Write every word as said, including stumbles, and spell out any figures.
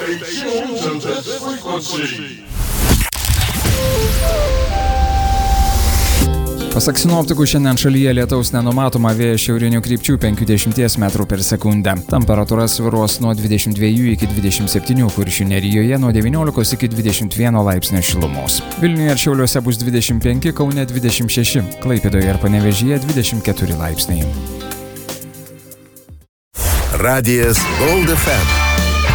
Stay tuned to this frequency. Pasak sinoptikų, šiandien šalyje lietaus nenumatoma, vėjas šiaurinių krypčių penkiasdešimt metrų per sekundę. Temperatūra svyruos nuo dvidešimt dviejų iki dvidešimt septynių, Kuršių nerijoje nuo devyniolikos iki dvidešimt vieno laipsnio šilumos. Vilniuje ir Šiauliuose bus dvidešimt penki, Kaune dvidešimt šeši, Klaipėdoje ir Panevėžyje dvidešimt keturi laipsniai. Radijas Gold F M.